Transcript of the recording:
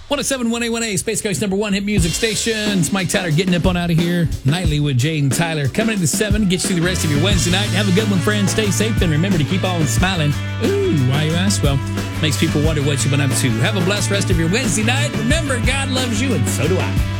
107.1A1A, Space Coast number one hit music station. It's Mike Tyler getting up on out of here. Nightly with Jay and Tyler. Coming into 7, get you through the rest of your Wednesday night. Have a good one, friends. Stay safe, and remember to keep on smiling. Ooh, why you ask? Well, makes people wonder what you've been up to. Have a blessed rest of your Wednesday night. Remember, God loves you, and so do I.